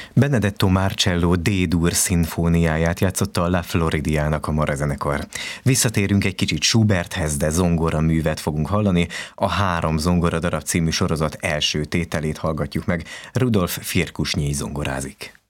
Benedetto Marcello D-dur szimfóniáját játszotta a La Floridiának a marazenekar. Visszatérünk egy kicsit Schuberthez, de zongora művet fogunk hallani. A 3 zongoradarab című sorozat első tételét hallgatjuk meg. Rudolf Firkusnyi zongorázik.